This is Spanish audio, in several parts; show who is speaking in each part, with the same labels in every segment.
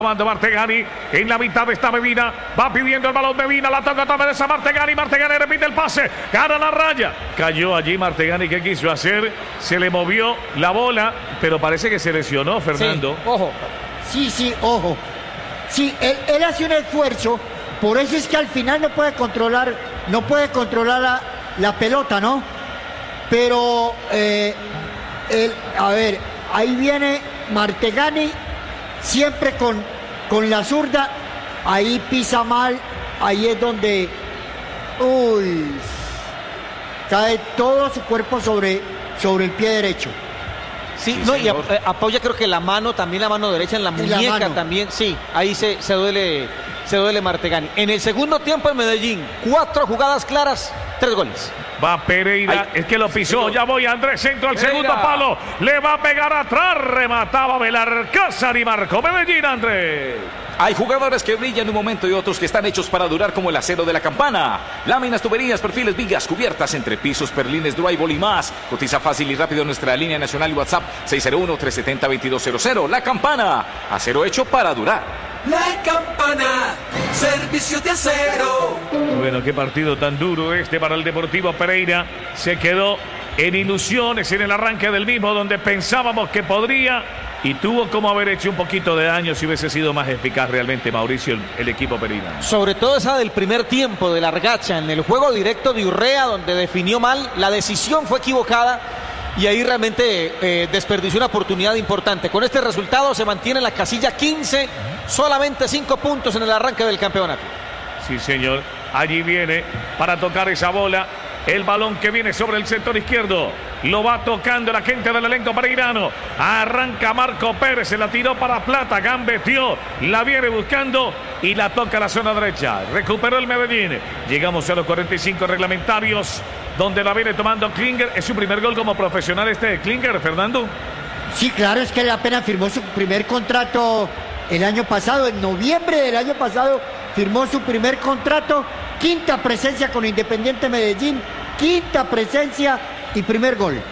Speaker 1: Tomando Martegani en la mitad de esta Medina, va pidiendo el balón Medina, la toca otra vez a Martegani, Martegani repite el pase, gana la raya, cayó allí Martegani. ¿Qué quiso hacer? Se le movió la bola, pero parece que se lesionó, Fernando.
Speaker 2: Sí, ojo.
Speaker 3: Sí, ojo. Sí, él hace un esfuerzo, por eso es que al final no puede controlar la pelota, ¿no? Pero, a ver, ahí viene Martegani, siempre con la zurda, ahí pisa mal, ahí es donde cae todo su cuerpo sobre el pie derecho.
Speaker 2: Sí, no, y apoya creo que la mano derecha en la muñeca también, sí, ahí se duele Martegani. En el segundo tiempo en Medellín, 4 jugadas claras, 3 goles.
Speaker 1: Va Pereira, es que lo pisó, ya voy Andrés, centro al segundo palo, le va a pegar atrás, remataba Belarcázar y marcó Medellín, Andrés.
Speaker 4: Hay jugadores que brillan en un momento y otros que están hechos para durar, como el acero de la campana. Láminas, tuberías, perfiles, vigas, cubiertas, entrepisos, perlines, drywall y más. Cotiza fácil y rápido en nuestra línea nacional y WhatsApp 601-370-2200. La Campana, acero hecho para durar.
Speaker 5: La Campana, servicio de acero.
Speaker 1: Bueno, qué partido tan duro este para el Deportivo Pereira. Se quedó en ilusiones en el arranque del mismo, donde pensábamos que podría, y tuvo como haber hecho un poquito de daño si hubiese sido más eficaz realmente, Mauricio, el equipo pereirano.
Speaker 2: Sobre todo esa del primer tiempo de Largacha, en el juego directo de Urrea, donde definió mal, la decisión fue equivocada y ahí realmente desperdició una oportunidad importante. Con este resultado se mantiene en la casilla 15, solamente 5 puntos en el arranque del campeonato.
Speaker 1: Sí, señor, allí viene para tocar esa bola. El balón que viene sobre el sector izquierdo, lo va tocando la gente del elenco pereirano. Arranca Marco Pérez, se la tiró para Plata, gambeteó, la viene buscando y la toca a la zona derecha. Recuperó el Medellín. Llegamos a los 45 reglamentarios, donde la viene tomando Klinger. Es su primer gol como profesional este de Klinger, Fernando.
Speaker 3: Sí, claro, es que él apenas firmó su primer contrato el año pasado, en noviembre del año pasado firmó su primer contrato. Quinta presencia con Independiente Medellín, quinta presencia y primer gol.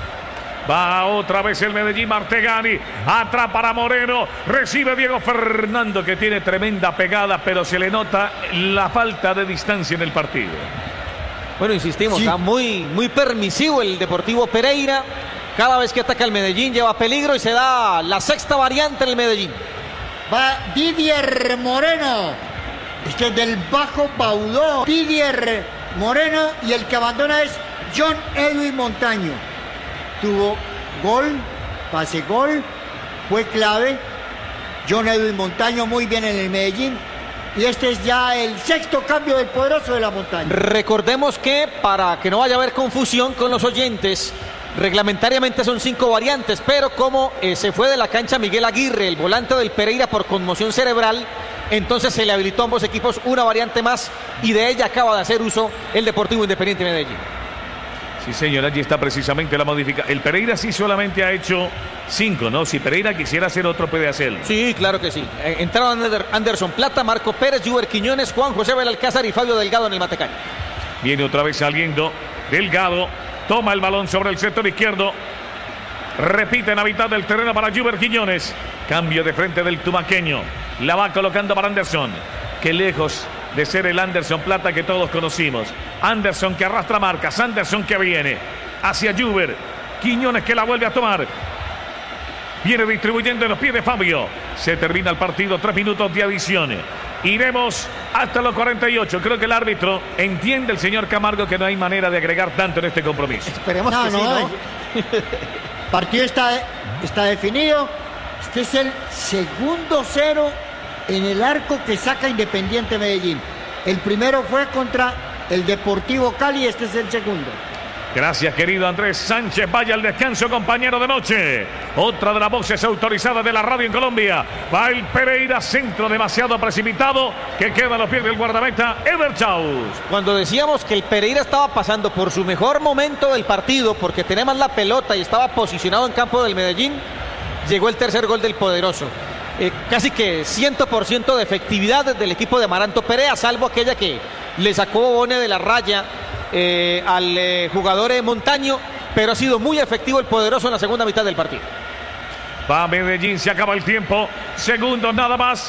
Speaker 1: Va otra vez el Medellín, Martegani, atrás para Moreno, recibe Diego Fernando, que tiene tremenda pegada, pero se le nota la falta de distancia en el partido.
Speaker 2: Bueno, insistimos, sí. Está muy permisivo el Deportivo Pereira. Cada vez que ataca el Medellín lleva peligro y se da la sexta variante en el Medellín.
Speaker 3: Va Didier Moreno. Este es del Bajo Baudó, Didier Moreno, y el que abandona es John Edwin Montaño. Tuvo gol, pase gol, fue clave. John Edwin Montaño muy bien en el Medellín. Y este es ya el sexto cambio del poderoso de la Montaña.
Speaker 2: Recordemos que, para que no vaya a haber confusión con los oyentes, reglamentariamente son 5 variantes, pero como se fue de la cancha Miguel Aguirre, el volante del Pereira, por conmoción cerebral, entonces se le habilitó a ambos equipos una variante más y de ella acaba de hacer uso el Deportivo Independiente Medellín.
Speaker 1: Sí, señor, allí está precisamente la modificación. El Pereira sí solamente ha hecho 5, ¿no? Si Pereira quisiera hacer otro, puede hacerlo.
Speaker 2: Sí, claro que sí. Entraron Anderson Plata, Marco Pérez, Juber Quiñones, Juan José Belalcázar y Fabio Delgado en el Matecán.
Speaker 1: Viene otra vez saliendo Delgado, toma el balón sobre el sector izquierdo. Repite en la mitad del terreno para Juber Quiñones. Cambio de frente del tumaqueño. La va colocando para Anderson. Qué lejos de ser el Anderson Plata que todos conocimos. Anderson que arrastra marcas. Anderson que viene hacia Juber. Quiñones que la vuelve a tomar. Viene distribuyendo en los pies de Fabio. Se termina el partido. 3 minutos de adición. Iremos hasta los 48. Creo que el árbitro entiende, el señor Camargo, que no hay manera de agregar tanto en este compromiso.
Speaker 2: Esperemos que sí, ¿no?
Speaker 3: Partido está definido. Este es el segundo 0 en el arco que saca Independiente Medellín. El primero fue contra el Deportivo Cali, este es el segundo.
Speaker 1: Gracias, querido Andrés Sánchez. Vaya al descanso, compañero de noche. Otra de las voces autorizadas de la radio en Colombia. Va el Pereira, centro demasiado precipitado, que queda a los pies del guardameta Ever Chaus.
Speaker 2: Cuando decíamos que el Pereira estaba pasando por su mejor momento del partido, porque tenía más la pelota y estaba posicionado en campo del Medellín, llegó el tercer gol del poderoso. Casi que 100% de efectividad del equipo de Amaranto Perea, salvo aquella que le sacó Bone de la raya al jugador Montaño, pero ha sido muy efectivo el poderoso en la segunda mitad del partido.
Speaker 1: Va Medellín, se acaba el tiempo. Segundos nada más.